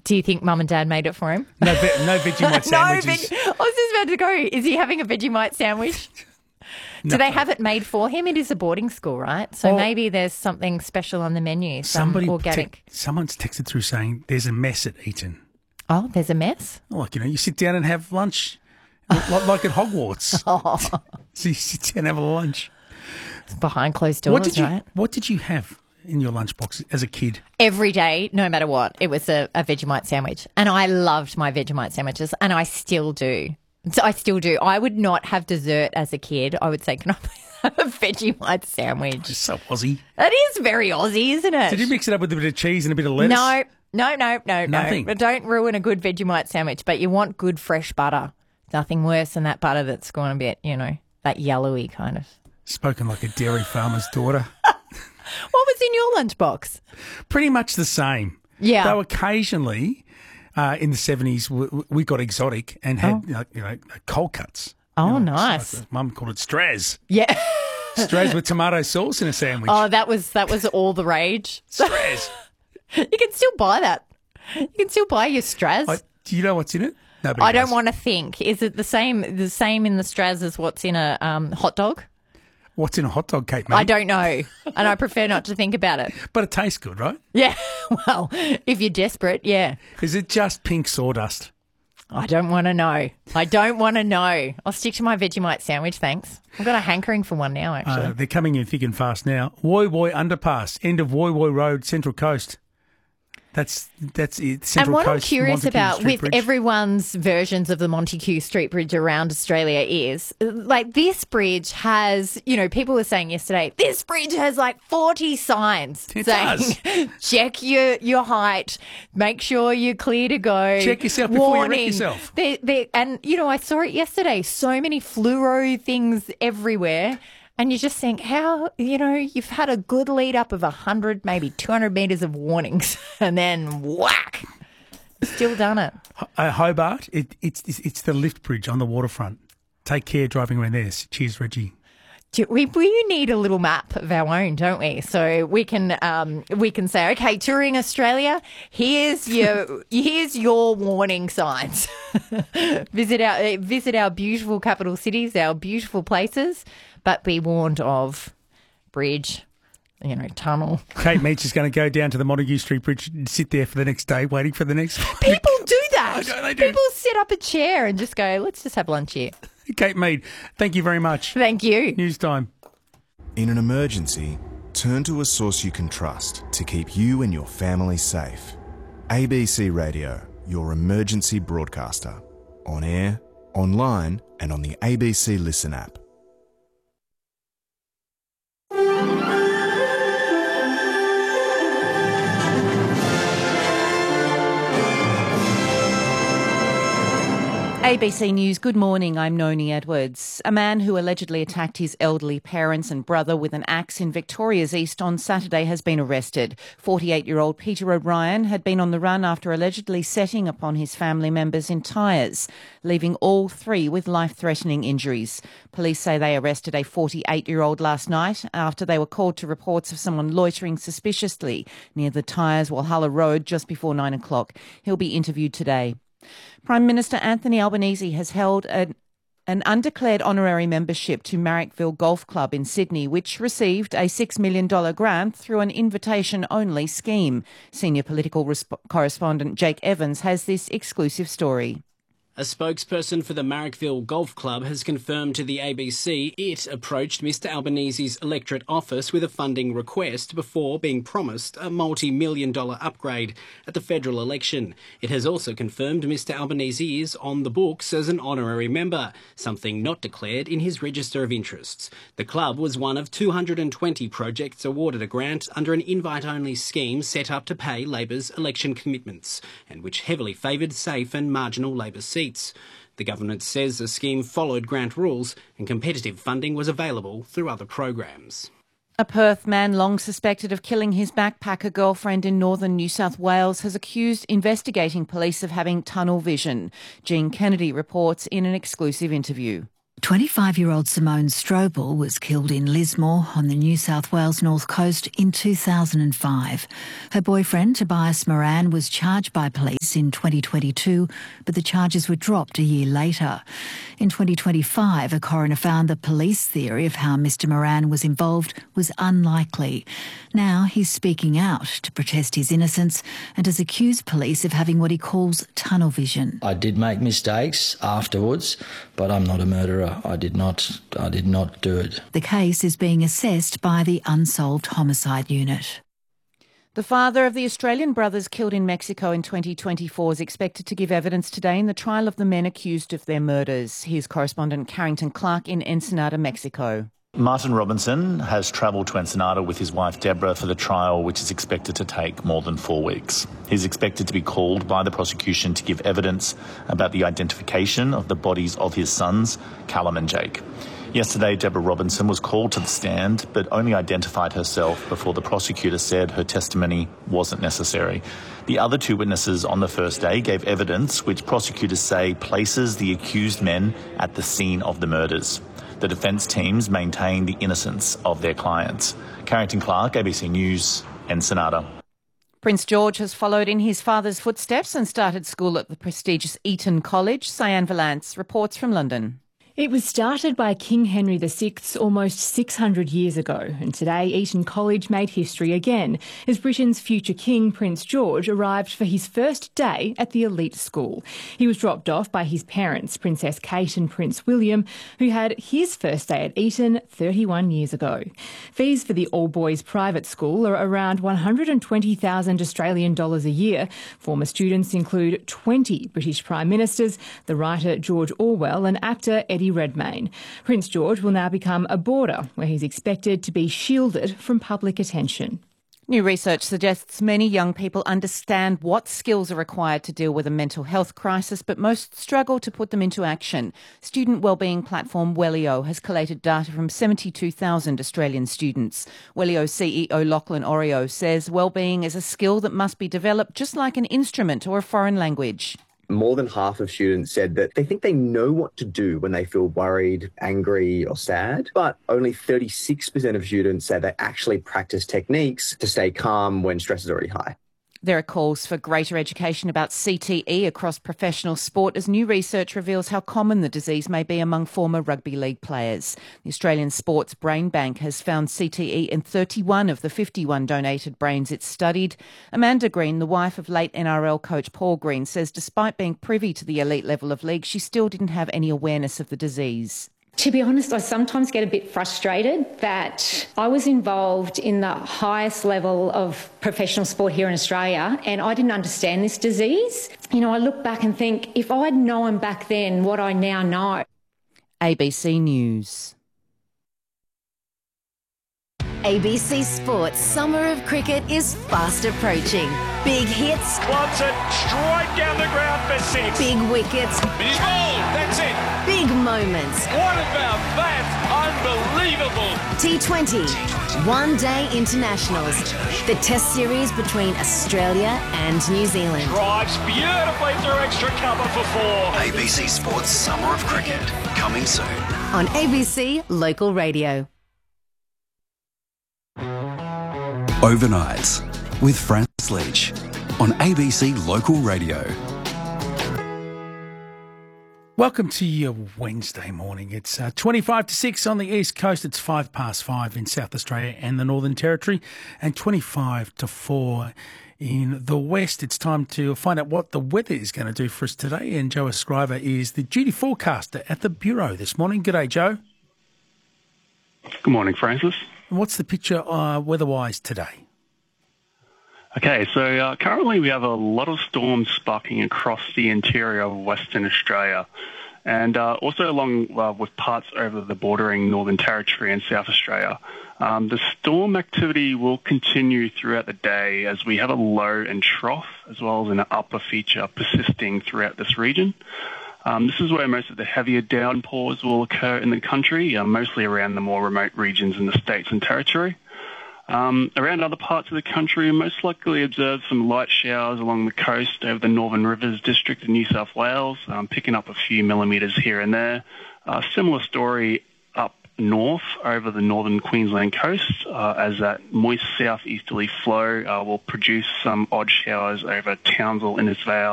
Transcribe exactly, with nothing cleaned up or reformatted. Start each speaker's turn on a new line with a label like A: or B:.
A: Do you think Mum and Dad made it for him?
B: No, ve- no Vegemite sandwiches.
A: No, veg- I was just about to go. Is he having a Vegemite sandwich?
B: No.
A: Do they have it made for him? It is a boarding school, right? So
B: Well,
A: maybe there's something special on the menu, some
B: Somebody
A: organic.
B: te- someone's texted through saying there's a mess at Eton.
A: Oh, there's a mess?
B: Like, you know, you sit down and have lunch like, like at Hogwarts.
A: Oh,
B: So you sit down and have a lunch.
A: it's behind closed doors,
B: What did you
A: right?
B: What did you have in your lunchbox as a kid?
A: Every day, no matter what, it was a, a Vegemite sandwich. And I loved my Vegemite sandwiches, and I still do. So I still do. I would not have dessert as a kid. I would say, can I please have a Vegemite sandwich?
B: It's so Aussie.
A: That is very Aussie, isn't it?
B: Did you mix it up with a bit of cheese and a bit of lettuce?
A: No, no, no, no,
B: Nothing.
A: no. Don't ruin a good Vegemite sandwich, but you want good fresh butter. Nothing worse than that butter that's gone a bit, you know, that yellowy kind of.
B: Spoken like a dairy farmer's daughter.
A: What was in your lunchbox?
B: Pretty much the same.
A: Yeah.
B: Though occasionally uh, in the seventies we, we got exotic and had you know, you know, cold cuts.
A: Oh,
B: You know,
A: nice.
B: like Mum called it Straz.
A: Yeah.
B: Straz with tomato sauce in a sandwich.
A: Oh, that was that was all the rage.
B: Straz.
A: You can still buy that. You can still buy your Straz.
B: I, do you know what's in it? Nobody
A: I don't
B: does.
A: want to think. Is it the same the same in the Straz as what's in a um, hot dog?
B: What's in a hot dog, Kate, mate?
A: I don't know, and I prefer not to think about it.
B: But it tastes good, right?
A: Yeah, well, if you're desperate, yeah.
B: Is it just pink sawdust?
A: I don't want to know. I don't want to know. I'll stick to my Vegemite sandwich, thanks. I've got a hankering for one now, actually.
B: Uh, they're coming in thick and fast now. Woy Woy Underpass, end of Woy Woy Road, Central Coast. That's that's it. Central
A: And what
B: Coast,
A: I'm curious
B: Montague
A: about
B: Street
A: with
B: Bridge.
A: everyone's versions of the Montague Street Bridge around Australia is, like, this bridge has, you know, people were saying yesterday, this bridge has like forty signs
B: It
A: saying,
B: does.
A: check your, your height, make sure you're clear to go.
B: Check yourself before you wreck
A: warning.
B: yourself.
A: They, they, and, you know, I saw it yesterday, so many fluoro things everywhere. And you just think, how, you know, you've had a good lead up of one hundred, maybe two hundred metres of warnings, and then whack, still done it.
B: Uh, Hobart, it, it's, it's it's the lift bridge on the waterfront. Take care driving around there. Cheers, Reggie.
A: Do we, we need a little map of our own, don't we? So we can um, we can say, okay, touring Australia, here's your here's your warning signs. visit our visit our beautiful capital cities, our beautiful places, but be warned of bridge, you know, tunnel.
B: Kate Meach is going to go down to the Montague Street Bridge and sit there for the next day waiting for the next one.
A: People do that.
B: I know they do.
A: People set up a chair and just go, let's just have lunch here.
B: Kate Mead, thank you very much.
A: Thank you.
B: News time.
C: In an emergency, turn to a source you can trust to keep you and your family safe. A B C Radio, your emergency broadcaster. On air, online, and on the A B C Listen app.
D: A B C News, good morning, I'm Noni Edwards. A man who allegedly attacked his elderly parents and brother with an axe in Victoria's East on Saturday has been arrested. forty-eight-year-old Peter O'Brien had been on the run after allegedly setting upon his family members in Tyres, leaving all three with life-threatening injuries. Police say they arrested a forty-eight-year-old last night after they were called to reports of someone loitering suspiciously near the Tyres Walhalla Road just before nine o'clock. He'll be interviewed today. Prime Minister Anthony Albanese has held an, an undeclared honorary membership to Marrickville Golf Club in Sydney, which received a six million dollars grant through an invitation-only scheme. Senior political resp- correspondent Jake Evans has this exclusive story.
E: A spokesperson for the Marrickville Golf Club has confirmed to the A B C it approached Mr Albanese's electorate office with a funding request before being promised a multi-million dollar upgrade at the federal election. It has also confirmed Mr Albanese is on the books as an honorary member, something not declared in his register of interests. The club was one of two hundred twenty projects awarded a grant under an invite-only scheme set up to pay Labor's election commitments, and which heavily favoured safe and marginal Labor seats. The government says the scheme followed grant rules and competitive funding was available through other programs.
D: A Perth man long suspected of killing his backpacker girlfriend in northern New South Wales has accused investigating police of having tunnel vision. Jean Kennedy reports in an exclusive interview.
F: twenty-five-year-old Simone Strobel was killed in Lismore on the New South Wales North Coast in two thousand five. Her boyfriend, Tobias Moran, was charged by police offence in twenty twenty-two, but the charges were dropped a year later. In twenty twenty-five, a coroner found the police theory of how Mister Moran was involved was unlikely. Now he's speaking out to protest his innocence and has accused police of having what he calls tunnel vision.
G: I did make mistakes afterwards, but I'm not a murderer. I did not, I did not do it.
F: The case is being assessed by the Unsolved Homicide Unit.
D: The father of the Australian brothers killed in Mexico in twenty twenty-four is expected to give evidence today in the trial of the men accused of their murders. Here's correspondent Carrington Clark in Ensenada, Mexico.
H: Martin Robinson has travelled to Ensenada with his wife Deborah for the trial, which is expected to take more than four weeks. He's expected to be called by the prosecution to give evidence about the identification of the bodies of his sons, Callum and Jake. Yesterday, Deborah Robinson was called to the stand, but only identified herself before the prosecutor said her testimony wasn't necessary. The other two witnesses on the first day gave evidence which prosecutors say places the accused men at the scene of the murders. The defence teams maintain the innocence of their clients. Carrington Clark, A B C News, Ensenada.
D: Prince George has followed in his father's footsteps and started school at the prestigious Eton College. Cyan Valance reports from London.
I: It was started by King Henry the Sixth almost six hundred years ago, and today Eton College made history again as Britain's future king, Prince George, arrived for his first day at the elite school. He was dropped off by his parents, Princess Kate and Prince William, who had his first day at Eton thirty-one years ago. Fees for the all-boys private school are around one hundred twenty thousand Australian dollars a year. Former students include twenty British Prime Ministers, the writer George Orwell and actor Eddie Redmayne. Prince George will now become a boarder, where he's expected to be shielded from public attention.
D: New research suggests many young people understand what skills are required to deal with a mental health crisis, but most struggle to put them into action. Student wellbeing platform Wellio has collated data from seventy-two thousand Australian students. Wellio C E O Lachlan Oreo says wellbeing is a skill that must be developed just like an instrument or a foreign language.
J: More than half of students said that they think they know what to do when they feel worried, angry or sad, but only thirty-six percent of students say they actually practice techniques to stay calm when stress is already high.
D: There are calls for greater education about C T E across professional sport as new research reveals how common the disease may be among former rugby league players. The Australian Sports Brain Bank has found C T E in thirty-one of the fifty-one donated brains it studied. Amanda Green, the wife of late N R L coach Paul Green, says despite being privy to the elite level of league, she still didn't have any awareness of the disease.
K: To be honest, I sometimes get a bit frustrated that I was involved in the highest level of professional sport here in Australia and I didn't understand this disease. You know, I look back and think, if I'd known back then what I now know.
D: A B C News.
L: A B C Sports Summer of Cricket is fast approaching. Big hits.
M: Wants it straight down the ground for six.
L: Big wickets.
M: He's bowled. That's it.
L: Big moments.
M: What about that? Unbelievable.
L: T twenty. One Day Internationals. The Test series between Australia and New Zealand.
M: Drives beautifully through extra cover for four.
N: A B C Sports Summer of Cricket. Coming soon.
L: On A B C Local Radio.
O: Overnights with Francis Leach on A B C Local Radio.
B: Welcome to your Wednesday morning. It's uh, twenty-five to six on the East Coast. It's five past five in South Australia and the Northern Territory, and twenty-five to four in the West. It's time to find out what the weather is going to do for us today. And Joe Escriva is the duty forecaster at the Bureau this morning. G'day, Joe.
P: Good morning, Francis.
B: And what's the picture uh, weather-wise today?
P: Okay, so uh, currently we have a lot of storms sparking across the interior of Western Australia and uh, also along uh, with parts over the bordering Northern Territory and South Australia. Um, the storm activity will continue throughout the day as we have a low and trough as well as an upper feature persisting throughout this region. Um, this is where most of the heavier downpours will occur in the country, uh, mostly around the more remote regions in the states and territory. Um, around other parts of the country, we most likely observe some light showers along the coast over the Northern Rivers District of New South Wales, um, picking up a few millimetres here and there. Uh, similar story up north over the northern Queensland coast, uh, as that moist southeasterly flow uh, will produce some odd showers over Townsville, Innisfail,